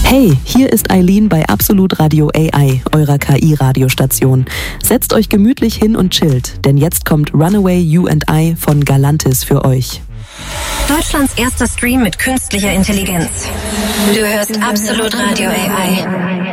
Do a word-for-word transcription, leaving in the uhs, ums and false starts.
Hey, hier ist Eileen bei Absolut Radio A I, eurer K I-Radiostation. Setzt euch gemütlich hin und chillt, denn jetzt kommt Runaway You and I von Galantis für euch. Deutschlands erster Stream mit künstlicher Intelligenz. Du hörst Absolut Radio A I.